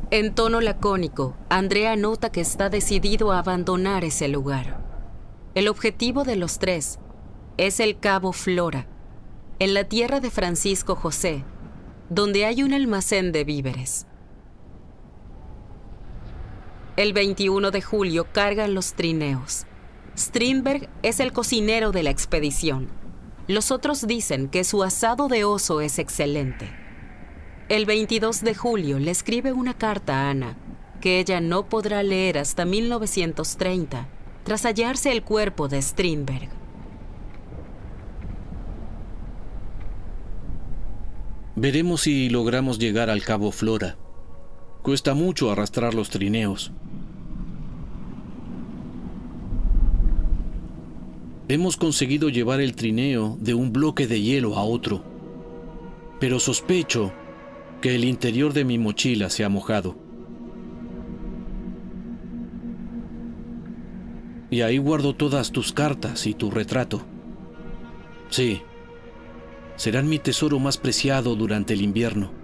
En tono lacónico, Andrea nota que está decidido a abandonar ese lugar. El objetivo de los tres es el Cabo Flora, en la tierra de Francisco José, donde hay un almacén de víveres. El 21 de julio cargan los trineos. Strindberg es el cocinero de la expedición. Los otros dicen que su asado de oso es excelente. El 22 de julio le escribe una carta a Ana, que ella no podrá leer hasta 1930, tras hallarse el cuerpo de Strindberg. Veremos si logramos llegar al Cabo Flora. Cuesta mucho arrastrar los trineos. Hemos conseguido llevar el trineo de un bloque de hielo a otro, pero sospecho que el interior de mi mochila se ha mojado. Y ahí guardo todas tus cartas y tu retrato. Sí, serán mi tesoro más preciado durante el invierno.